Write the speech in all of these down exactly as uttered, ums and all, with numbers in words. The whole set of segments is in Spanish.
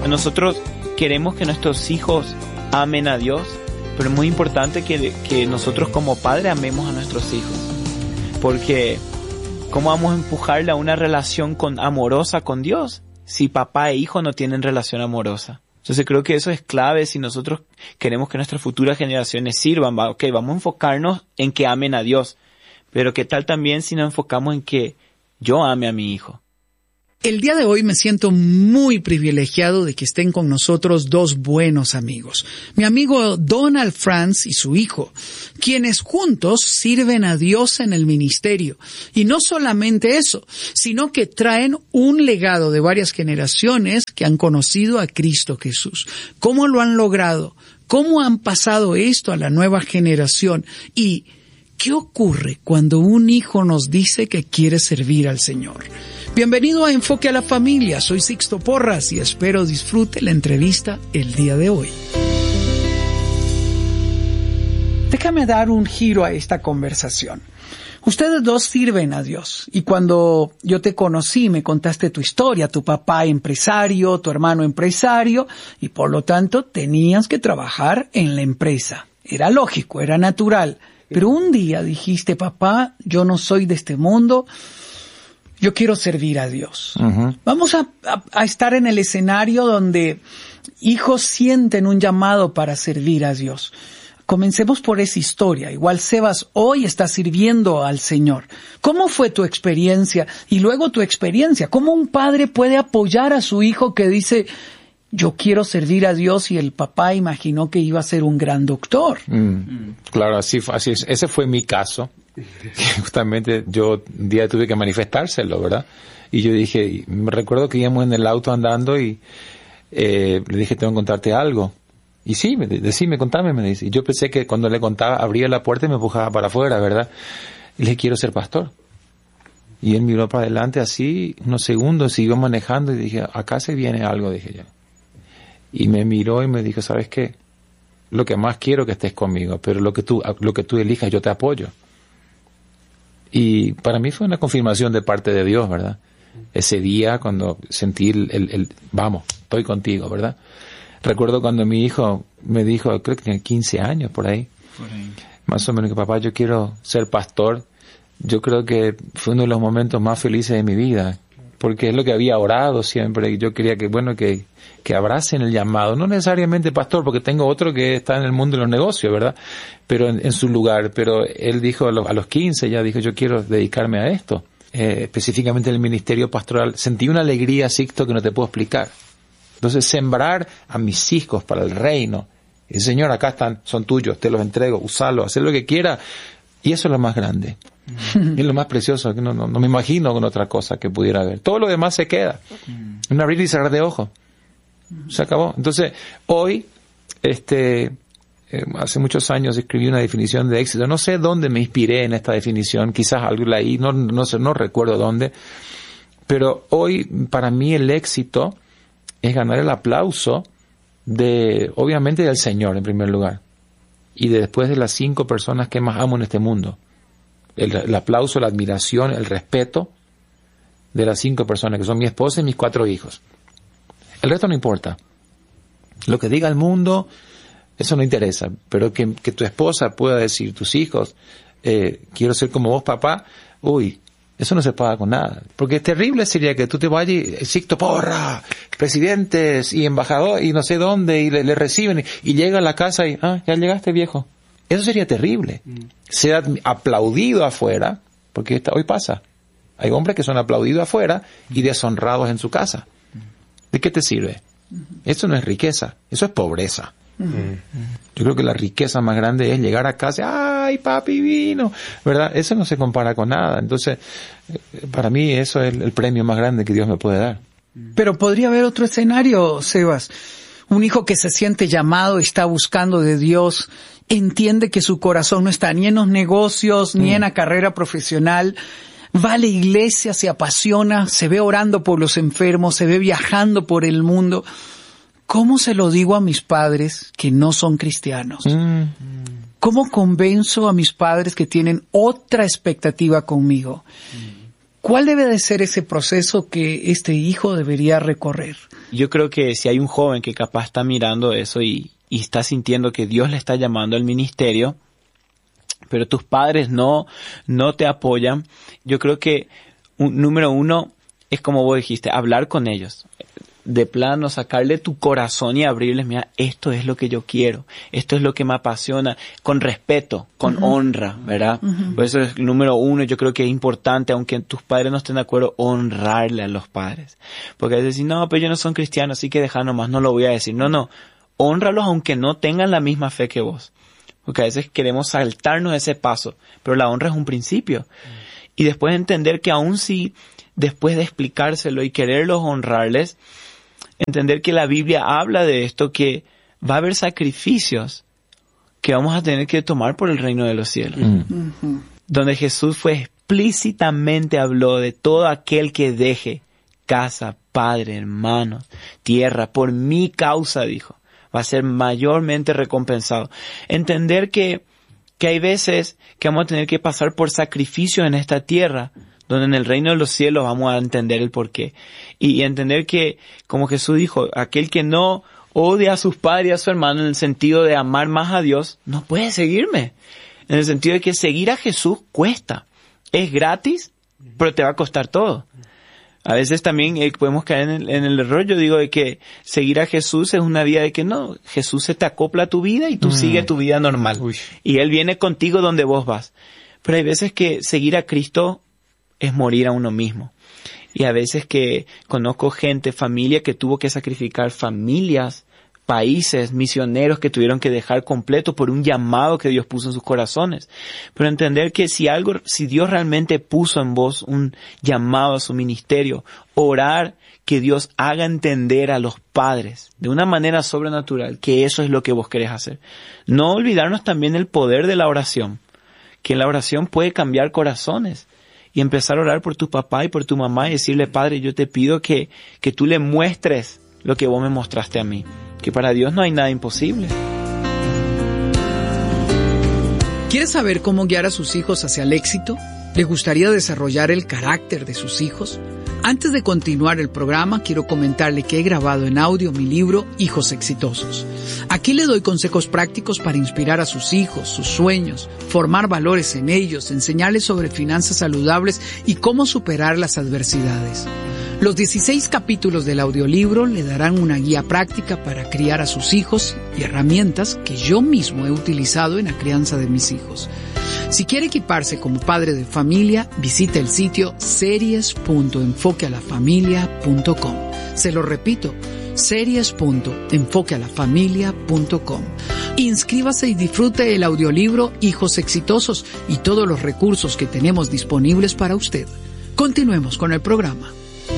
Nosotros queremos que nuestros hijos amen a Dios, pero es muy importante que, que nosotros como padres amemos a nuestros hijos. Porque ¿cómo vamos a empujarle a una relación con, amorosa con Dios si papá e hijo no tienen relación amorosa? Entonces creo que eso es clave si nosotros queremos que nuestras futuras generaciones sirvan. ¿Va? Ok, vamos a enfocarnos en que amen a Dios. Pero ¿qué tal también si nos enfocamos en que yo ame a mi hijo? El día de hoy me siento muy privilegiado de que estén con nosotros dos buenos amigos. Mi amigo Donald Franz y su hijo, quienes juntos sirven a Dios en el ministerio. Y no solamente eso, sino que traen un legado de varias generaciones que han conocido a Cristo Jesús. ¿Cómo lo han logrado? ¿Cómo han pasado esto a la nueva generación? Y ¿qué ocurre cuando un hijo nos dice que quiere servir al Señor? Bienvenido a Enfoque a la Familia, soy Sixto Porras y espero disfrute la entrevista el día de hoy. Déjame dar un giro a esta conversación. Ustedes dos sirven a Dios y cuando yo te conocí me contaste tu historia, tu papá empresario, tu hermano empresario y por lo tanto tenías que trabajar en la empresa. Era lógico, era natural, pero un día dijiste, papá, yo no soy de este mundo, yo quiero servir a Dios. Uh-huh. Vamos a, a, a estar en el escenario donde hijos sienten un llamado para servir a Dios. Comencemos por esa historia. Igual Sebas hoy está sirviendo al Señor. ¿Cómo fue tu experiencia? Y luego tu experiencia. ¿Cómo un padre puede apoyar a su hijo que dice, yo quiero servir a Dios y el papá imaginó que iba a ser un gran doctor? Mm, claro, así, así es. Ese fue mi caso. Justamente yo un día tuve que manifestárselo, ¿verdad? Y yo dije, me recuerdo que íbamos en el auto andando y eh, le dije, tengo que contarte algo. Y sí, me, decime, contame, me dice. Y yo pensé que cuando le contaba, abría la puerta y me empujaba para afuera, ¿verdad? Y le dije, quiero ser pastor. Y él miró para adelante así, unos segundos, siguió manejando y dije, acá se viene algo, dije yo. Y me miró y me dijo, ¿sabes qué? Lo que más quiero es que estés conmigo, pero lo que tú, lo que tú elijas, yo te apoyo. Y para mí fue una confirmación de parte de Dios, ¿verdad? Ese día cuando sentí el, el, el vamos, estoy contigo, ¿verdad? Recuerdo cuando mi hijo me dijo, creo que tenía quince años por ahí, por ahí, más o menos, que papá, yo quiero ser pastor. Yo creo que fue uno de los momentos más felices de mi vida, porque es lo que había orado siempre, y yo quería que, bueno, que, que abracen el llamado, no necesariamente pastor, porque tengo otro que está en el mundo de los negocios, ¿verdad? Pero en, en su lugar, pero él dijo a los, a los quince, ya dijo, yo quiero dedicarme a esto, eh, específicamente en el ministerio pastoral. Sentí una alegría, Sixto, que no te puedo explicar. Entonces, sembrar a mis hijos para el reino, y Señor, acá están, son tuyos, te los entrego, usalo, haz lo que quiera, y eso es lo más grande. Es lo más precioso, que no, no, no me imagino con otra cosa que pudiera haber. Todo lo demás se queda. Un abrir y cerrar de ojos. Se acabó. Entonces, hoy, este, eh, hace muchos años escribí una definición de éxito. No sé dónde me inspiré en esta definición, quizás algo ahí, no, no sé, no recuerdo dónde. Pero hoy, para mí, el éxito es ganar el aplauso de, obviamente, del Señor, en primer lugar. Y de después de las cinco personas que más amo en este mundo. El, el aplauso, la admiración, el respeto de las cinco personas que son mi esposa y mis cuatro hijos. El resto no importa. Lo que diga el mundo, eso no interesa. Pero que, que tu esposa pueda decir, tus hijos, eh, quiero ser como vos, papá, uy, eso no se paga con nada. Porque terrible sería que tú te vayas y, Sixto Porra, presidentes y embajadores y no sé dónde, y le, le reciben, y, y llega a la casa y, ah, ya llegaste, viejo. Eso sería terrible. Mm. Ser aplaudido afuera, porque esta, hoy pasa. Hay hombres que son aplaudidos afuera y deshonrados en su casa. ¿De qué te sirve? Eso no es riqueza, eso es pobreza. Mm. Yo creo que la riqueza más grande es llegar a casa, ¡ay, papi vino! ¿Verdad? Eso no se compara con nada. Entonces, para mí eso es el premio más grande que Dios me puede dar. Pero podría haber otro escenario, Sebas. Un hijo que se siente llamado, está buscando de Dios, entiende que su corazón no está ni en los negocios, ni mm. en la carrera profesional, va a la iglesia, se apasiona, se ve orando por los enfermos, se ve viajando por el mundo. ¿Cómo se lo digo a mis padres que no son cristianos? Mm. ¿Cómo convenzo a mis padres que tienen otra expectativa conmigo? Mm. ¿Cuál debe de ser ese proceso que este hijo debería recorrer? Yo creo que si hay un joven que capaz está mirando eso y, y está sintiendo que Dios le está llamando al ministerio, pero tus padres no, no te apoyan, yo creo que un, número uno es como vos dijiste, hablar con ellos. De plano, sacarle tu corazón y abrirles, mira, esto es lo que yo quiero, esto es lo que me apasiona, con respeto, con uh-huh. honra, ¿verdad? Uh-huh. Por eso es el número uno, yo creo que es importante, aunque tus padres no estén de acuerdo, honrarle a los padres. Porque a veces dicen, no, pero ellos no son cristianos, así que deja nomás, no lo voy a decir. No, no, hónralos aunque no tengan la misma fe que vos. Porque a veces queremos saltarnos ese paso, pero la honra es un principio. Uh-huh. Y después entender que aún si, después de explicárselo y quererlos honrarles, entender que la Biblia habla de esto, que va a haber sacrificios que vamos a tener que tomar por el reino de los cielos. Mm. Uh-huh. Donde Jesús fue explícitamente habló de todo aquel que deje casa, padre, hermanos, tierra, por mi causa, dijo, va a ser mayormente recompensado. Entender que, que hay veces que vamos a tener que pasar por sacrificios en esta tierra, donde en el reino de los cielos vamos a entender el porqué. Y, y entender que, como Jesús dijo, aquel que no odia a sus padres y a su hermano en el sentido de amar más a Dios, no puede seguirme. En el sentido de que seguir a Jesús cuesta. Es gratis, pero te va a costar todo. A veces también eh, podemos caer en el, en el error, yo digo, de que seguir a Jesús es una vida de que no, Jesús se te acopla a tu vida y tú mm. sigues tu vida normal. Uy. Y Él viene contigo donde vos vas. Pero hay veces que seguir a Cristo es morir a uno mismo. Y a veces que conozco gente, familia que tuvo que sacrificar familias, países, misioneros que tuvieron que dejar completo por un llamado que Dios puso en sus corazones. Pero entender que si algo, si Dios realmente puso en vos un llamado a su ministerio, orar que Dios haga entender a los padres de una manera sobrenatural que eso es lo que vos querés hacer. No olvidarnos también el poder de la oración, que la oración puede cambiar corazones. Y empezar a orar por tu papá y por tu mamá y decirle, Padre, yo te pido que, que tú le muestres lo que vos me mostraste a mí. Que para Dios no hay nada imposible. ¿Quieres saber cómo guiar a sus hijos hacia el éxito? ¿Le gustaría desarrollar el carácter de sus hijos? Antes de continuar el programa, quiero comentarle que he grabado en audio mi libro Hijos Exitosos. Aquí le doy consejos prácticos para inspirar a sus hijos, sus sueños, formar valores en ellos, enseñarles sobre finanzas saludables y cómo superar las adversidades. Los dieciséis capítulos del audiolibro le darán una guía práctica para criar a sus hijos y herramientas que yo mismo he utilizado en la crianza de mis hijos. Si quiere equiparse como padre de familia, visite el sitio series punto enfoque a la familia punto com. Se lo repito, series punto enfoque a la familia punto com. Inscríbase y disfrute el audiolibro Hijos Exitosos y todos los recursos que tenemos disponibles para usted. Continuemos con el programa.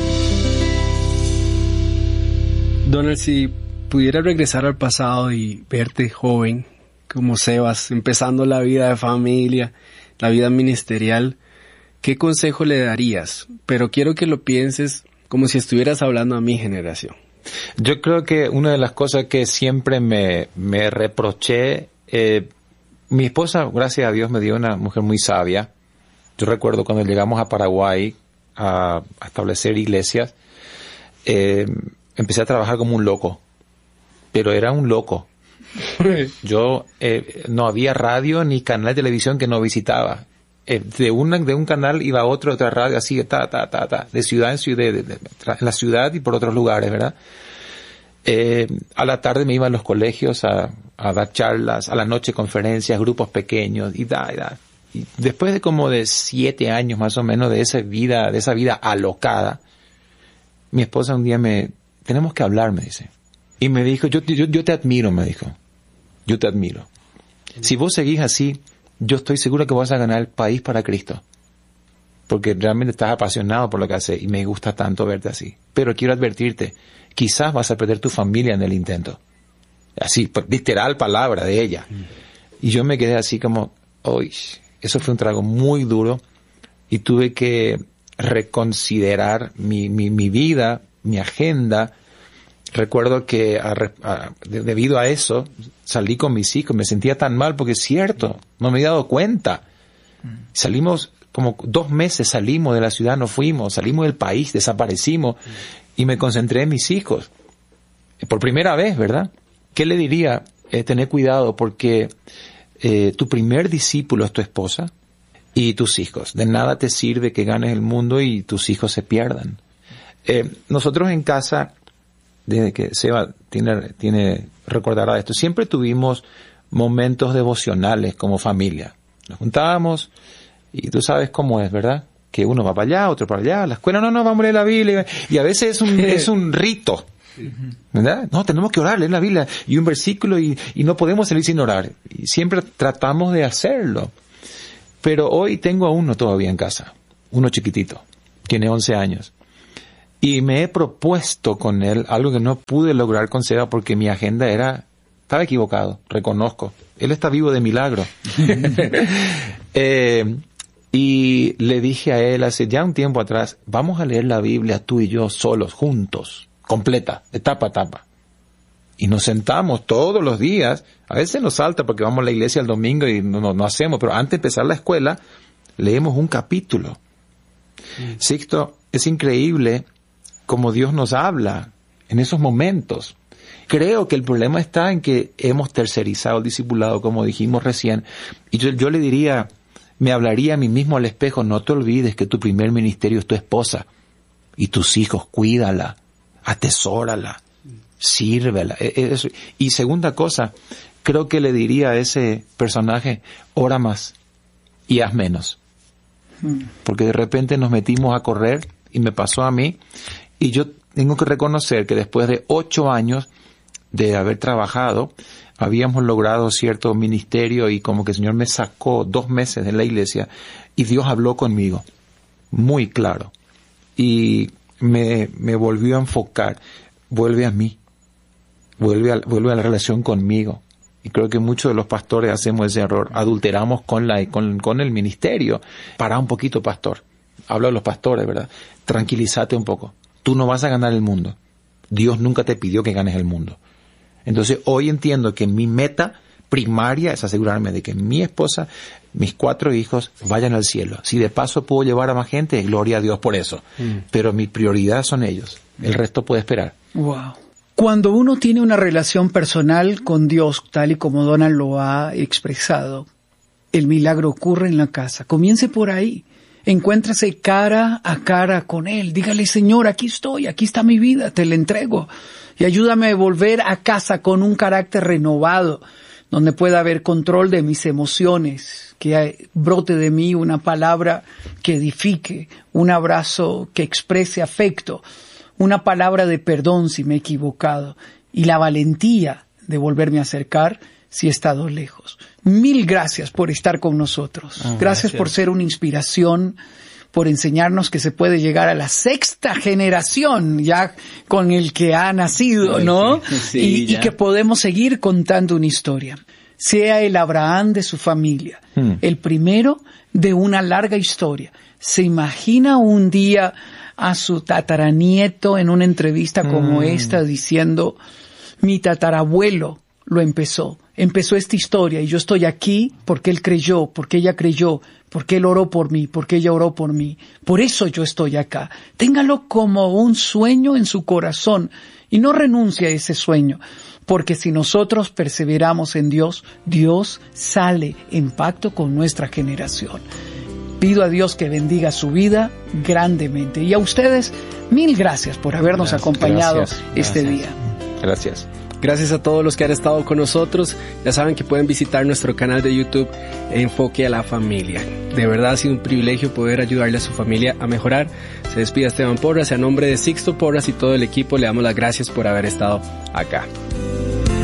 Donald, si pudiera regresar al pasado y verte joven, como Sebas, empezando la vida de familia, la vida ministerial, ¿qué consejo le darías? Pero quiero que lo pienses como si estuvieras hablando a mi generación. Yo creo que una de las cosas que siempre me, me reproché, eh, mi esposa, gracias a Dios, me dio una mujer muy sabia. Yo recuerdo cuando llegamos a Paraguay a, a establecer iglesias, eh, empecé a trabajar como un loco, pero era un loco. Yo, eh, no había radio ni canal de televisión que no visitaba. Eh, de, una, de un canal iba a otro, otra radio, así, ta, ta, ta, ta, de ciudad en ciudad, de, de, de, en la ciudad y por otros lugares, ¿verdad? Eh, a la tarde me iba a los colegios a, a dar charlas, a la noche conferencias, grupos pequeños, y da, y da. Y después de como de siete años más o menos de esa vida, de esa vida alocada, mi esposa un día me, tenemos que hablar, me dice. Y me dijo, yo, yo, yo te admiro, me dijo. Yo te admiro. Si vos seguís así, yo estoy seguro que vas a ganar el país para Cristo. Porque realmente estás apasionado por lo que haces y me gusta tanto verte así. Pero quiero advertirte, quizás vas a perder tu familia en el intento. Así, literal palabra de ella. Y yo me quedé así como, uy, eso fue un trago muy duro y tuve que reconsiderar mi, mi, mi vida, mi agenda. Recuerdo que a, a, de, debido a eso salí con mis hijos, me sentía tan mal porque es cierto, no me he dado cuenta. Salimos como dos meses salimos de la ciudad, nos fuimos, salimos del país, desaparecimos y me concentré en mis hijos. Por primera vez, ¿verdad? ¿Qué le diría? Eh, tener cuidado porque eh, tu primer discípulo es tu esposa y tus hijos. De nada te sirve que ganes el mundo y tus hijos se pierdan. Eh, nosotros en casa, desde que Seba tiene, tiene recordará esto, siempre tuvimos momentos devocionales como familia. Nos juntábamos y tú sabes cómo es, ¿verdad? Que uno va para allá, otro para allá, a la escuela, no, no, vamos a leer la Biblia. Y a veces es un, es un rito, ¿verdad? No, tenemos que orar, leer la Biblia y un versículo y, y no podemos salir sin orar. Y siempre tratamos de hacerlo. Pero hoy tengo a uno todavía en casa, uno chiquitito, tiene once años. Y me he propuesto con él algo que no pude lograr con Seba porque mi agenda era, estaba equivocado, reconozco. Él está vivo de milagro. eh, y le dije a él hace ya un tiempo atrás, vamos a leer la Biblia tú y yo solos, juntos, completa, etapa a etapa. Y nos sentamos todos los días, a veces nos salta porque vamos a la iglesia el domingo y no, no, no hacemos, pero antes de empezar la escuela, leemos un capítulo. Mm. Sixto, es increíble cómo Dios nos habla en esos momentos. Creo que el problema está en que hemos tercerizado el discipulado, como dijimos recién, y yo, yo le diría, me hablaría a mí mismo al espejo, no te olvides que tu primer ministerio es tu esposa, y tus hijos, cuídala, atesórala, sírvela. Y segunda cosa, creo que le diría a ese personaje, ora más y haz menos. Porque de repente nos metimos a correr, y me pasó a mí, y yo tengo que reconocer que después de ocho años de haber trabajado, habíamos logrado cierto ministerio y como que el Señor me sacó dos meses de la iglesia y Dios habló conmigo, muy claro. Y me, me volvió a enfocar, vuelve a mí, vuelve a, vuelve a la relación conmigo. Y creo que muchos de los pastores hacemos ese error, adulteramos con, la, con, con el ministerio. Pará un poquito, pastor. Hablo de los pastores, ¿verdad? Tranquilízate un poco. Tú no vas a ganar el mundo. Dios nunca te pidió que ganes el mundo. Entonces hoy entiendo que mi meta primaria es asegurarme de que mi esposa, mis cuatro hijos vayan al cielo. Si de paso puedo llevar a más gente, gloria a Dios por eso. Mm. Pero mi prioridad son ellos. El resto puede esperar. Wow. Cuando uno tiene una relación personal con Dios, tal y como Donald lo ha expresado, el milagro ocurre en la casa. Comience por ahí. Encuéntrase cara a cara con Él. Dígale, Señor, aquí estoy, aquí está mi vida, te la entrego. Y ayúdame a volver a casa con un carácter renovado, donde pueda haber control de mis emociones, que brote de mí una palabra que edifique, un abrazo que exprese afecto, una palabra de perdón si me he equivocado, y la valentía de volverme a acercar si he estado lejos. Mil gracias por estar con nosotros. Oh, gracias, gracias por ser una inspiración, por enseñarnos que se puede llegar a la sexta generación ya con el que ha nacido, Ay, ¿no? Sí, y, y que podemos seguir contando una historia. Sea el Abraham de su familia, hmm. el primero de una larga historia. ¿Se imagina un día a su tataranieto en una entrevista como hmm. esta diciendo, mi tatarabuelo lo empezó? Empezó esta historia y yo estoy aquí porque él creyó, porque ella creyó, porque él oró por mí, porque ella oró por mí. Por eso yo estoy acá. Téngalo como un sueño en su corazón y no renuncie a ese sueño, porque si nosotros perseveramos en Dios, Dios sale en pacto con nuestra generación. Pido a Dios que bendiga su vida grandemente. Y a ustedes, mil gracias por habernos gracias, acompañado gracias, este gracias. día. Gracias. Gracias a todos los que han estado con nosotros. Ya saben que pueden visitar nuestro canal de YouTube Enfoque a la Familia. De verdad ha sido un privilegio poder ayudarle a su familia a mejorar. Se despide Esteban Porras. A nombre de Sixto Porras y todo el equipo le damos las gracias por haber estado acá.